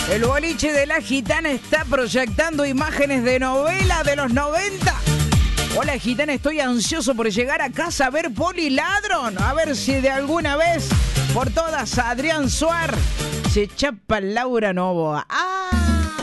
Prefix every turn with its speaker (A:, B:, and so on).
A: El boliche de la gitana está proyectando imágenes de novela de los 90. Hola gitana, estoy ansioso por llegar a casa a ver Poli Ladrón. A ver si de alguna vez, por todas, Adrián Suar se chapa Laura Novoa. ¡Ah!